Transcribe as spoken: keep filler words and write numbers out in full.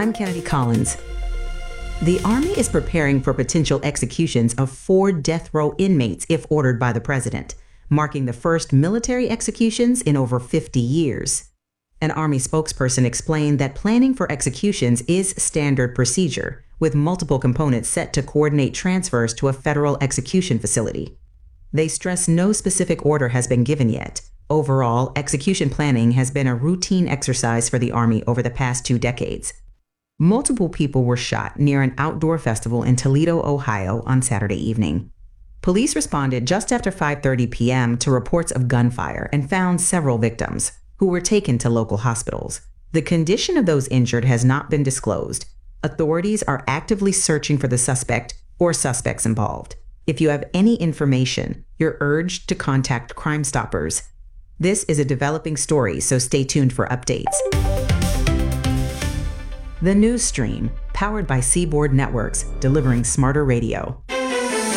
I'm Kennedy Collins. The Army is preparing for potential executions of four death row inmates if ordered by the president, marking the first military executions in over fifty years. An Army spokesperson explained that planning for executions is standard procedure, with multiple components set to coordinate transfers to a federal execution facility. They stress no specific order has been given yet. Overall, execution planning has been a routine exercise for the Army over the past two decades. Multiple people were shot near an outdoor festival in Toledo, Ohio on Saturday evening. Police responded just after five thirty p.m. to reports of gunfire and found several victims, who were taken to local hospitals. The condition of those injured has not been disclosed. Authorities are actively searching for the suspect or suspects involved. If you have any information, you're urged to contact Crime Stoppers. This is a developing story, so stay tuned for updates. The News Stream, powered by Seaboard Networks, delivering smarter radio.